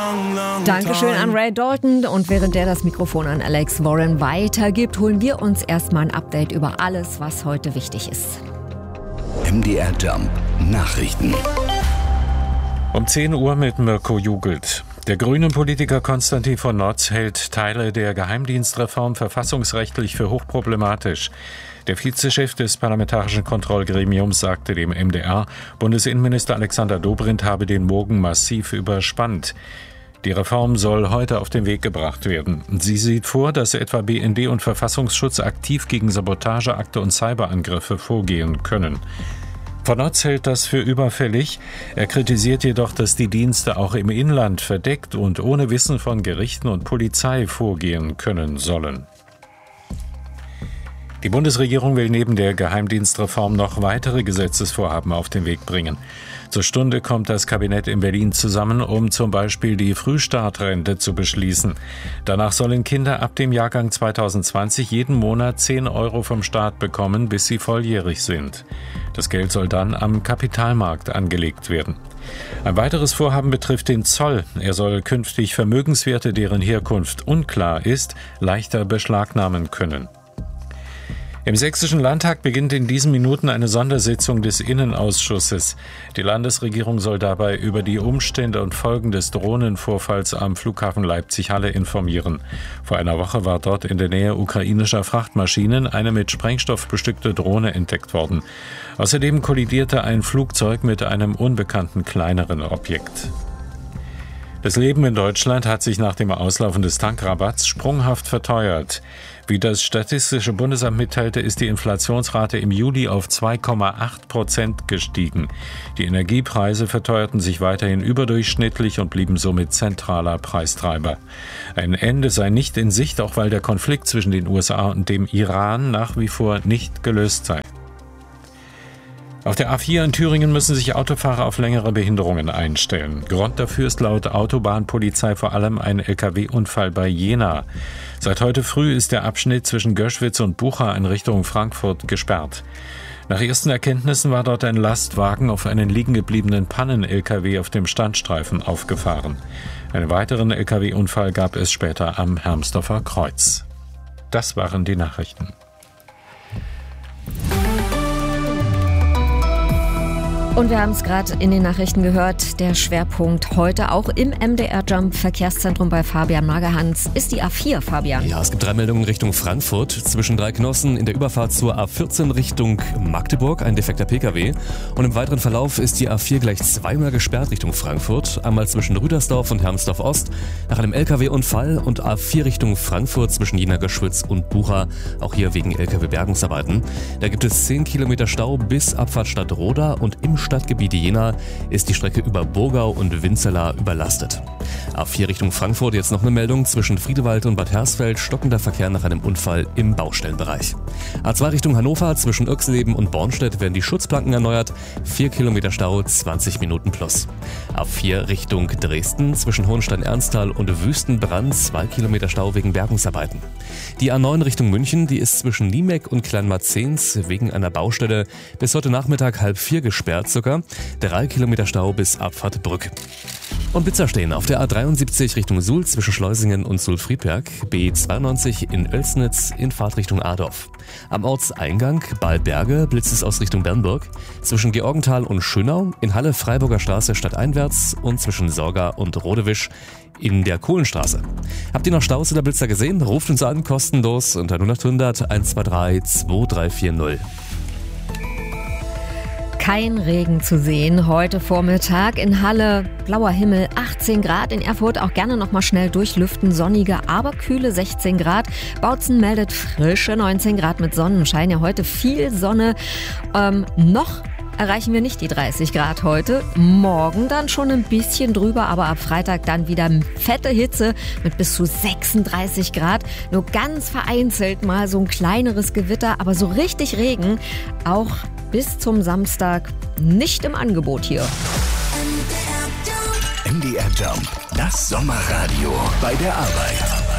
Dankeschön an Ray Dalton. Und während der das Mikrofon an Alex Warren weitergibt, holen wir uns erstmal ein Update über alles, was heute wichtig ist. MDR Jump Nachrichten. Um 10 Uhr mit Mirko Jugelt. Der grüne Politiker Konstantin von Notz hält Teile der Geheimdienstreform verfassungsrechtlich für hochproblematisch. Der Vizechef des Parlamentarischen Kontrollgremiums sagte dem MDR, Bundesinnenminister Alexander Dobrindt habe den Bogen massiv überspannt. Die Reform soll heute auf den Weg gebracht werden. Sie sieht vor, dass etwa BND und Verfassungsschutz aktiv gegen Sabotageakte und Cyberangriffe vorgehen können. Von Notz hält das für überfällig. Er kritisiert jedoch, dass die Dienste auch im Inland verdeckt und ohne Wissen von Gerichten und Polizei vorgehen können sollen. Die Bundesregierung will neben der Geheimdienstreform noch weitere Gesetzesvorhaben auf den Weg bringen. Zur Stunde kommt das Kabinett in Berlin zusammen, um zum Beispiel die Frühstartrente zu beschließen. Danach sollen Kinder ab dem Jahrgang 2020 jeden Monat 10 Euro vom Staat bekommen, bis sie volljährig sind. Das Geld soll dann am Kapitalmarkt angelegt werden. Ein weiteres Vorhaben betrifft den Zoll. Er soll künftig Vermögenswerte, deren Herkunft unklar ist, leichter beschlagnahmen können. Im Sächsischen Landtag beginnt in diesen Minuten eine Sondersitzung des Innenausschusses. Die Landesregierung soll dabei über die Umstände und Folgen des Drohnenvorfalls am Flughafen Leipzig-Halle informieren. Vor einer Woche war dort in der Nähe ukrainischer Frachtmaschinen eine mit Sprengstoff bestückte Drohne entdeckt worden. Außerdem kollidierte ein Flugzeug mit einem unbekannten kleineren Objekt. Das Leben in Deutschland hat sich nach dem Auslaufen des Tankrabatts sprunghaft verteuert. Wie das Statistische Bundesamt mitteilte, ist die Inflationsrate im Juli auf 2,8% gestiegen. Die Energiepreise verteuerten sich weiterhin überdurchschnittlich und blieben somit zentraler Preistreiber. Ein Ende sei nicht in Sicht, auch weil der Konflikt zwischen den USA und dem Iran nach wie vor nicht gelöst sei. Auf der A4 in Thüringen müssen sich Autofahrer auf längere Behinderungen einstellen. Grund dafür ist laut Autobahnpolizei vor allem ein Lkw-Unfall bei Jena. Seit heute früh ist der Abschnitt zwischen Göschwitz und Bucha in Richtung Frankfurt gesperrt. Nach ersten Erkenntnissen war dort ein Lastwagen auf einen liegengebliebenen Pannen-Lkw auf dem Standstreifen aufgefahren. Einen weiteren Lkw-Unfall gab es später am Hermsdorfer Kreuz. Das waren die Nachrichten. Und wir haben es gerade in den Nachrichten gehört, der Schwerpunkt heute auch im MDR Jump Verkehrszentrum bei Fabian Magerhans ist die A4, Fabian. Ja, es gibt 3 Meldungen Richtung Frankfurt. Zwischen 3 Knossen in der Überfahrt zur A14 Richtung Magdeburg ein defekter Pkw. Und im weiteren Verlauf ist die A4 gleich zweimal gesperrt Richtung Frankfurt. Einmal zwischen Rüdersdorf und Hermsdorf Ost nach einem Lkw-Unfall und A4 Richtung Frankfurt zwischen Jena Göschwitz und Bucha, auch hier wegen Lkw-Bergungsarbeiten. Da gibt es 10 Kilometer Stau bis Abfahrt Stadtroda und im Stadtgebiet Jena ist die Strecke über Burgau und Winzerla überlastet. A4 Richtung Frankfurt jetzt noch eine Meldung. Zwischen Friedewald und Bad Hersfeld stockender Verkehr nach einem Unfall im Baustellenbereich. A2 Richtung Hannover zwischen Öxleben und Bornstedt werden die Schutzplanken erneuert. 4 Kilometer Stau, 20 Minuten plus. A4 Richtung Dresden zwischen Hohenstein-Ernsthal und Wüstenbrand 2 Kilometer Stau wegen Bergungsarbeiten. Die A9 Richtung München, die ist zwischen Niemek und Kleinmarzens wegen einer Baustelle bis heute Nachmittag 3:30 gesperrt. Circa 3 Kilometer Stau bis Abfahrt Brück. Und Blitzer stehen auf der A73 Richtung Suhl zwischen Schleusingen und Suhl-Friedberg, B92 in Oelsnitz in Fahrtrichtung Adorf. Am Ortseingang Balberge blitzt es aus Richtung Bernburg, zwischen Georgenthal und Schönau, in Halle Freiburger Straße stadteinwärts und zwischen Sorga und Rodewisch in der Kohlenstraße. Habt ihr noch Staus oder Blitzer gesehen? Ruft uns an, kostenlos unter 0800 123 2340. Kein Regen zu sehen heute Vormittag in Halle. Blauer Himmel, 18 Grad. In Erfurt auch gerne nochmal schnell durchlüften. Sonnige, aber kühle 16 Grad. Bautzen meldet frische 19 Grad mit Sonnenschein. Ja, heute viel Sonne. Noch erreichen wir nicht die 30 Grad heute. Morgen dann schon ein bisschen drüber, aber ab Freitag dann wieder fette Hitze mit bis zu 36 Grad. Nur ganz vereinzelt mal so ein kleineres Gewitter, aber so richtig Regen auch bis zum Samstag nicht im Angebot hier. MDR Jump, das Sommerradio bei der Arbeit.